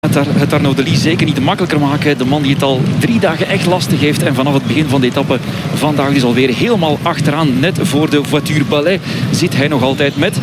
Het Arnaud Delis zeker niet makkelijker maken. De man die het al 3 dagen echt lastig heeft. En vanaf het begin van de etappe vandaag dus alweer helemaal achteraan. Net voor de voiture ballet zit hij nog altijd met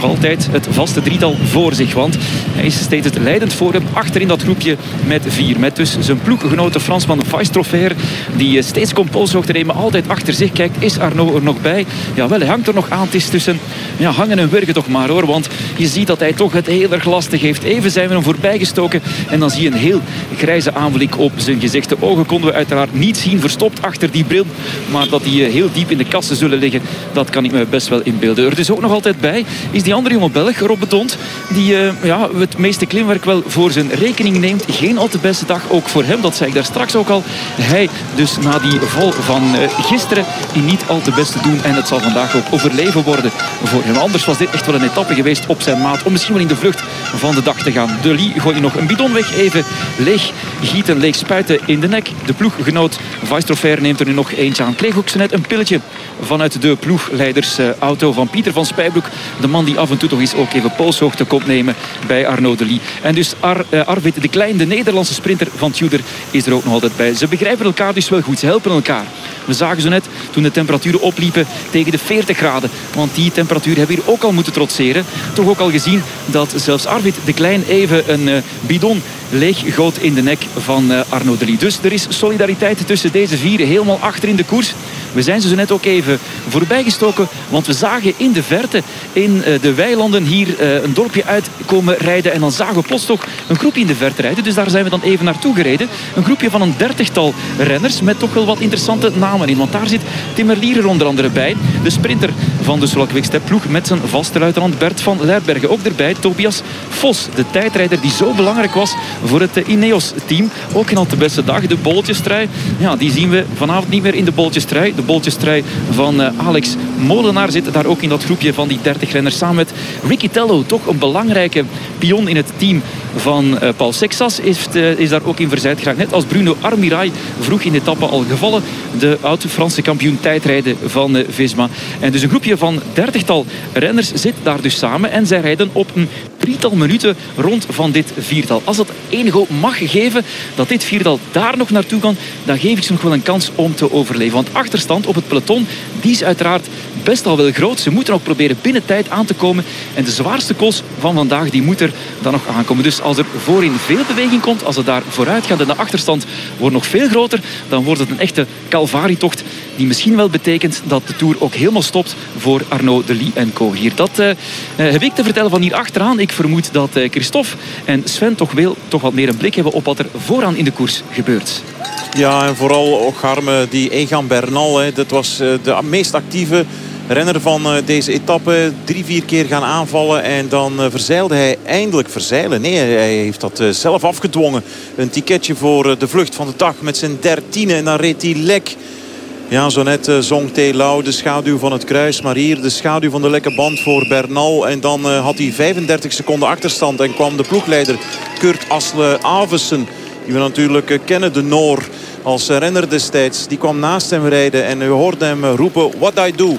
het vaste drietal voor zich. Want hij is steeds het leidend voor hem achterin dat groepje met 4. Met dus zijn ploeggenote Fransman Weistroffer, die steeds komt polshoogte nemen, altijd achter zich kijkt. Is Arnaud er nog bij? Jawel, hij hangt er nog aan. Het is tussen hangen en wurgen toch maar hoor. Want je ziet dat hij toch het heel erg lastig heeft. Even zijn we hem voorbij gestoken. En dan zie je een heel grijze aanblik op zijn gezicht. De ogen konden we uiteraard niet zien, verstopt achter die bril. Maar dat die heel diep in de kassen zullen liggen, dat kan ik me best wel inbeelden. Er dus ook nog altijd bij is die andere jonge Belg, Rob Bedont, die het meeste klimwerk wel voor zijn rekening neemt. Geen al te beste dag ook voor hem, dat zei ik daar straks ook al. Hij dus na die val van gisteren die niet al te best te doen. En het zal vandaag ook overleven worden voor hem. Anders was dit echt wel een etappe geweest op zijn maat om misschien wel in de vlucht van de dag te gaan. Delis gooit nog een bidon weg, even leeg gieten, leeg spuiten in de nek. De ploeggenoot Weistroffer neemt er nu nog eentje aan. Kreeg ook zo net een pilletje vanuit de ploegleidersauto van Pieter van Spijbroek. De man die af en toe toch eens ook even polshoogte komt nemen bij Arnaud Delis. En dus Arvid de Klein, de Nederlandse sprinter van Tudor, is er ook nog altijd bij. Ze begrijpen elkaar dus wel goed. Ze helpen elkaar. We zagen zo net toen de temperaturen opliepen tegen de 40 graden. Want die temperatuur hebben we hier ook al moeten trotseren. Toch ook al gezien dat zelfs Arvid de Klein even een bidon leeg goot in de nek van Arnaud Delis. Dus er is solidariteit tussen deze 4 helemaal achter in de koers. We zijn ze zo net ook even voorbij gestoken, want we zagen in de verte in de weilanden hier een dorpje uitkomen rijden. En dan zagen we plots toch een groepje in de verte rijden. Dus daar zijn we dan even naartoe gereden. Een groepje van een 30-tal renners met toch wel wat interessante namen in. Want daar zit Tim Merlier er onder andere bij. De sprinter van de Sola Quick-Step ploeg met zijn vaste luitenant Bert van Lerbergen. Ook erbij Tobias Vos, de tijdrijder die zo belangrijk was voor het Ineos-team. Ook in al te beste dag. De bolletjestrui, die zien we vanavond niet meer in de bolletjestrui. De bolletjestrui van Alex Molenaar zit daar ook in dat groepje van die 30 renners. Samen met Ricky Tello, toch een belangrijke pion in het team van Paul Sexas, is daar ook in verzeild geraakt. Net als Bruno Armirail, vroeg in de etappe al gevallen. De oud-Franse kampioen tijdrijden van Visma. En dus een groepje van 30-tal renners zit daar dus samen. En zij rijden op een 3-tal minuten rond van dit viertal. Als het enige hoop mag geven dat dit viertal daar nog naartoe kan, dan geef ik ze nog wel een kans om te overleven. Want achterstand op het peloton, die is uiteraard best al wel groot. Ze moeten ook proberen binnen tijd aan te komen. En de zwaarste kols van vandaag, die moet er dan nog aankomen. Dus als er voorin veel beweging komt, als het daar vooruit gaat en de achterstand wordt nog veel groter, dan wordt het een echte calvarietocht die misschien wel betekent dat de Tour ook helemaal stopt voor Arnaud Delis en co. Hier. Dat heb ik te vertellen van hier achteraan. Ik vermoed dat Christophe en Sven toch wat meer een blik hebben op wat er vooraan in de koers gebeurt. Ja, en vooral ook Garme, die Egan Bernal. Dat was de meest actieve renner van deze etappe. 3-4 keer gaan aanvallen en dan verzeilde hij eindelijk. Nee, hij heeft dat zelf afgedwongen. Een ticketje voor de vlucht van de dag met zijn 13e en dan reed hij lek. Ja, zo net zong T. Lau de schaduw van het kruis. Maar hier de schaduw van de lekke band voor Bernal. En dan had hij 35 seconden achterstand. En kwam de ploegleider Kurt Asle Avesen, die we natuurlijk kennen, de Noor, als renner destijds. Die kwam naast hem rijden en u hoorde hem roepen: what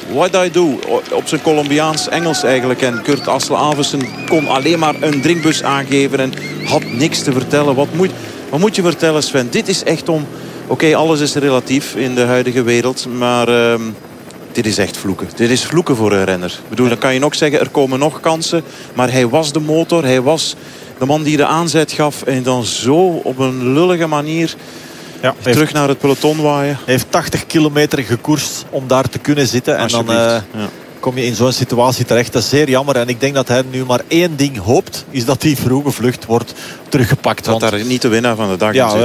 I do, op zijn Colombiaans Engels eigenlijk. En Kurt Asle Avesen kon alleen maar een drinkbus aangeven en had niks te vertellen. Wat moet je vertellen, Sven? Dit is echt om... Oké, alles is relatief in de huidige wereld, maar dit is echt vloeken. Dit is vloeken voor een renner. Ik bedoel, dan kan je nog zeggen, er komen nog kansen. Maar hij was de motor, hij was de man die de aanzet gaf. En dan zo op een lullige manier terug naar het peloton waaien. Hij heeft 80 kilometer gekoerst om daar te kunnen zitten. En dan kom je in zo'n situatie terecht. Dat is zeer jammer. En ik denk dat hij nu maar één ding hoopt, is dat die vroege vlucht wordt teruggepakt. Dat daar niet de winnaar van de dag in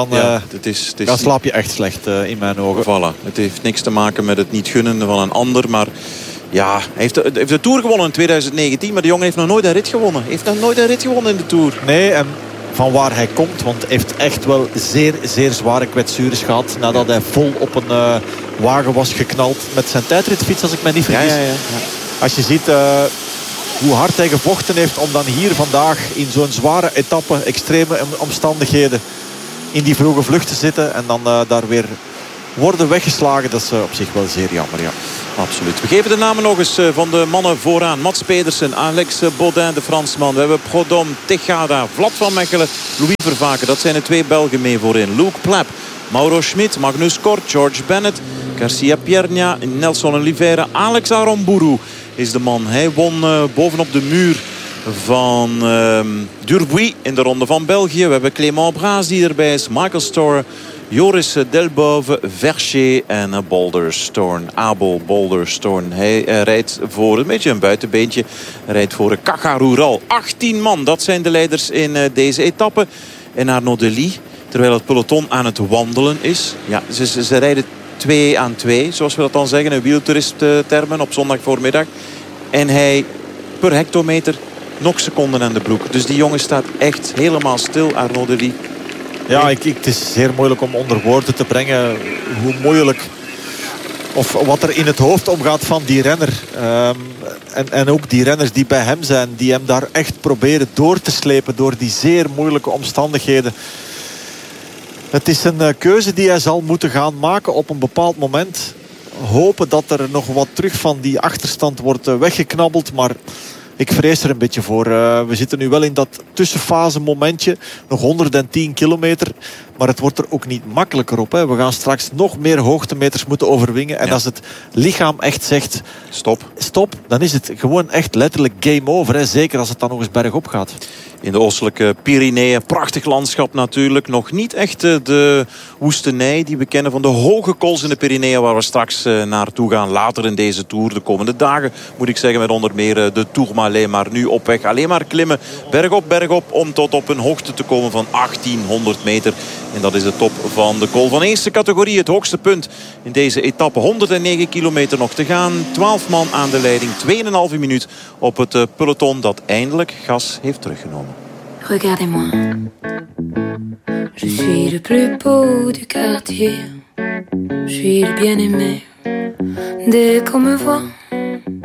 zit. Dan slaap je echt slecht in mijn ogen. Voilà. Het heeft niks te maken met het niet gunnen van een ander. Maar ja, hij heeft de Tour gewonnen in 2019. Maar de jongen heeft nog nooit een rit gewonnen. In de Tour. Nee, en van waar hij komt. Want hij heeft echt wel zeer, zeer zware kwetsures gehad. Nadat hij vol op een wagen was geknald met zijn tijdritfiets, als ik me niet vergis. Ja. Als je ziet hoe hard hij gevochten heeft om dan hier vandaag in zo'n zware etappe, extreme omstandigheden, in die vroege vlucht te zitten en dan daar weer worden weggeslagen. Dat is op zich wel zeer jammer, ja. Absoluut. We geven de namen nog eens van de mannen vooraan. Mats Pedersen, Alex Baudin, de Fransman. We hebben Prudhomme, Tejada, Vlad van Mechelen, Louis Vervaken. Dat zijn de 2 Belgen mee voorin. Luke Plapp, Mauro Schmid, Magnus Kort, George Bennett, Garcia Pierna, Nelson Oliveira, Alex Aramburu is de man. Hij won bovenop de muur van Durbuy in de ronde van België. We hebben Clément Braas die erbij is, Michael Storer, Joris Delbove, Vercher en Boulderstorn. Abel Boulderstorn. Hij rijdt voor een beetje een buitenbeentje. Hij rijdt voor Caja Rural. 18 man, dat zijn de leiders in deze etappe. En Arnaud Delis, terwijl het peloton aan het wandelen is. Ja, ze rijden 2 aan 2, zoals we dat dan zeggen. Een wieltoerist-termen op zondag voormiddag. En hij per hectometer nog seconden aan de broek. Dus die jongen staat echt helemaal stil, Arnaud Delis. Ja, het is zeer moeilijk om onder woorden te brengen hoe moeilijk of wat er in het hoofd omgaat van die renner. En ook die renners die bij hem zijn, die hem daar echt proberen door te slepen door die zeer moeilijke omstandigheden. Het is een keuze die hij zal moeten gaan maken op een bepaald moment. Hopen dat er nog wat terug van die achterstand wordt weggeknabbeld, maar ik vrees er een beetje voor. We zitten nu wel in dat tussenfase momentje. Nog 110 kilometer. Maar het wordt er ook niet makkelijker op. Hè. We gaan straks nog meer hoogtemeters moeten overwinnen. En als het lichaam echt zegt stop, dan is het gewoon echt letterlijk game over. Hè. Zeker als het dan nog eens bergop gaat. In de oostelijke Pyreneeën. Prachtig landschap natuurlijk. Nog niet echt de woestenij die we kennen van de hoge kools in de Pyreneeën. Waar we straks naartoe gaan later in deze Tour. De komende dagen moet ik zeggen met onder meer de Tourmalet. Maar nu op weg alleen maar klimmen. Bergop om tot op een hoogte te komen van 1800 meter. En dat is de top van de col van eerste categorie. Het hoogste punt in deze etappe. 109 kilometer nog te gaan. 12 man aan de leiding. 2,5 minuut op het peloton dat eindelijk gas heeft teruggenomen. Regardez-moi. Je suis le plus beau du quartier. Je suis le bien-aimé. Dès qu'on me voit,